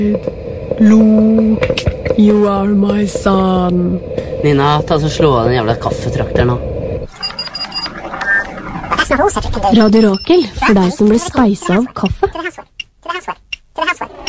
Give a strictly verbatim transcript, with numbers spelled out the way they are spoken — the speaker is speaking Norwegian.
Luke, you are my son. Nina, ta så slå av den jævla kaffetrakter nå. Radio Rakel, for deg som ble speisa av kaffe.